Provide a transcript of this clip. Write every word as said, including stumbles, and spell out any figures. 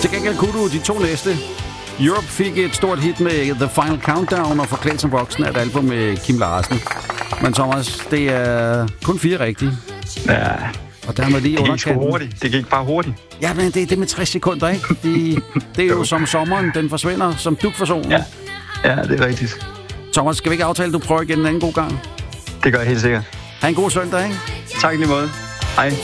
Til gengæld kunne du de to næste. Europe fik et stort hit med The Final Countdown og Forklædt som voksen, et album med Kim Larsen. Men Thomas, det er kun fire rigtige. Ja, og der er lige det gik sgu hurtigt. Det gik bare hurtigt. Ja, men det er det med tres sekunder, ikke? De, det er jo som sommeren, den forsvinder, som dug for solen. Ja. Ja, det er rigtigt. Thomas, skal vi ikke aftale, at du prøver igen en anden god gang? Det gør jeg helt sikkert. Ha' en god søndag, ikke? Tak lige måde. Hej.